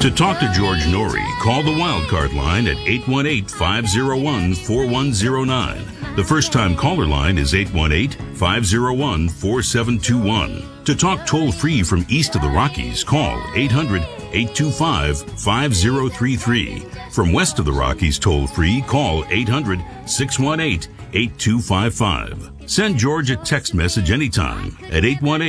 To talk to George Norrie, call the Wildcard line at 818-501-4109. The first-time caller line is 818-501-4721. To talk toll-free from east of the Rockies, call 800-825-5033. From west of the Rockies toll-free, call 800-618-8255. Send George a text message anytime at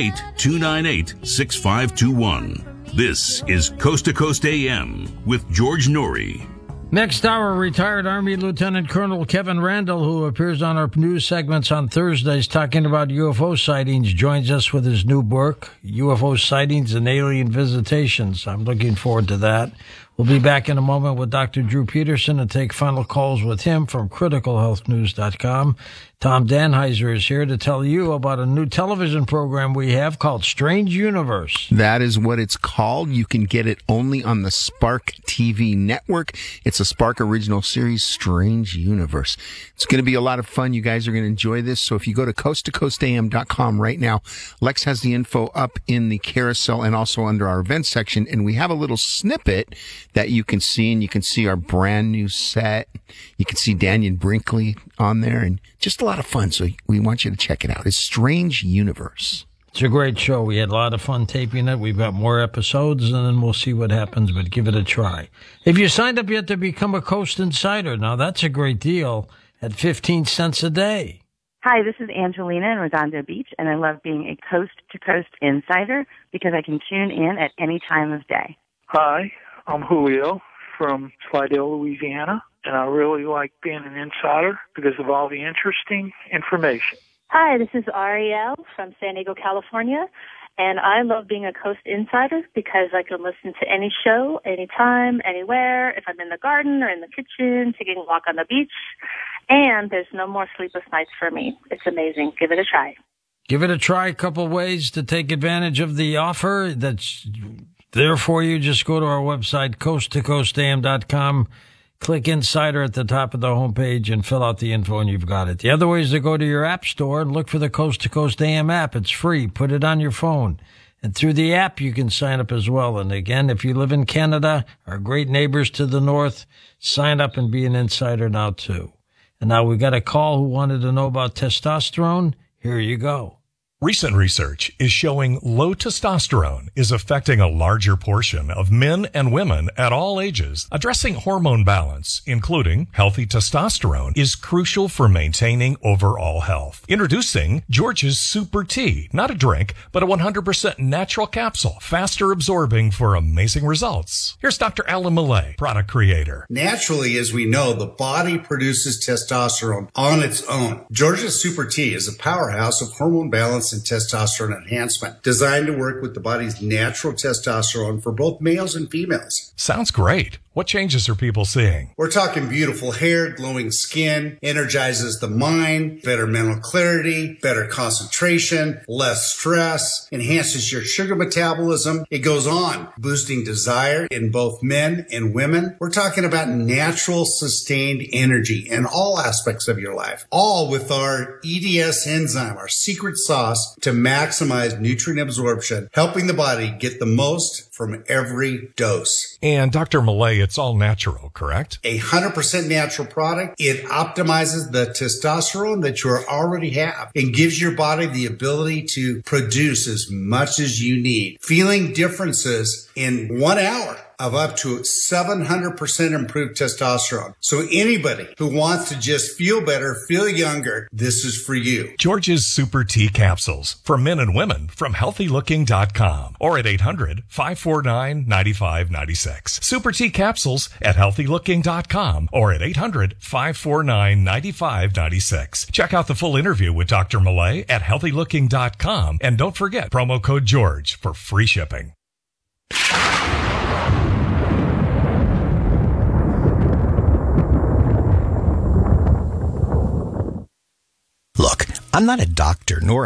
818-298-6521. This is Coast to Coast AM with George Norrie. Next hour, retired Army Lieutenant Colonel Kevin Randall, who appears on our news segments on Thursdays talking about UFO sightings, joins us with his new book, UFO Sightings and Alien Visitations. I'm looking forward to that. We'll be back in a moment with Dr. Drew Peterson and take final calls with him from criticalhealthnews.com. Tom Danheiser is here to tell you about a new television program we have called Strange Universe. That is what it's called. You can get it only on the Spark TV network. It's a Spark original series, Strange Universe. It's going to be a lot of fun. You guys are going to enjoy this. So if you go to coasttocoastam.com right now, Lex has the info up in the carousel and also under our events section. And we have a little snippet that you can see, and you can see our brand new set. You can see Daniel Brinkley on there, and just a lot of fun. So we want you to check it out. It's Strange Universe. It's a great show. We had a lot of fun taping it. We've got more episodes, and then we'll see what happens, but give it a try. If you signed up yet to become a Coast Insider, now that's a great deal at 15 cents a day. Hi, this is Angelina in Redondo Beach, and I love being a coast-to-coast insider because I can tune in at any time of day. Hi, I'm Julio from Slidell, Louisiana, and I really like being an insider because of all the interesting information. Hi, this is Ariel from San Diego, California, and I love being a Coast Insider because I can listen to any show, anytime, anywhere, if I'm in the garden or in the kitchen, taking a walk on the beach, and there's no more sleepless nights for me. It's amazing. Give it a try. Give it a try. A couple ways to take advantage of the offer that's there for you. Just go to our website, coasttocoastam.com. Click Insider at the top of the homepage and fill out the info, and you've got it. The other way is to go to your app store and look for the Coast to Coast AM app. It's free. Put it on your phone. And through the app, you can sign up as well. And again, if you live in Canada, our great neighbors to the north, sign up and be an insider now, too. And now we got a call who wanted to know about testosterone. Here you go. Recent research is showing low testosterone is affecting a larger portion of men and women at all ages. Addressing hormone balance, including healthy testosterone, is crucial for maintaining overall health. Introducing George's Super Tea, not a drink, but a 100% natural capsule, faster absorbing for amazing results. Here's Dr. Alan Millay, product creator. Naturally, as we know, the body produces testosterone on its own. George's Super Tea is a powerhouse of hormone balance and testosterone enhancement, designed to work with the body's natural testosterone for both males and females. Sounds great. What changes are people seeing? We're talking beautiful hair, glowing skin, energizes the mind, better mental clarity, better concentration, less stress, enhances your sugar metabolism. It goes on, boosting desire in both men and women. We're talking about natural, sustained energy in all aspects of your life, all with our EDS enzyme, our secret sauce to maximize nutrient absorption, helping the body get the most from every dose. And Dr. Millay, it's all natural, correct? 100% natural product. It optimizes the testosterone that you already have and gives your body the ability to produce as much as you need. Feeling differences in 1 hour of up to 700% improved testosterone. So anybody who wants to just feel better, feel younger, this is for you. George's Super Tea Capsules for men and women from healthylooking.com or at 800-549-9596. Super Tea Capsules at healthylooking.com or at 800-549-9596. Check out the full interview with Dr. Millay at healthylooking.com, and don't forget promo code George for free shipping. Look, I'm not a doctor nor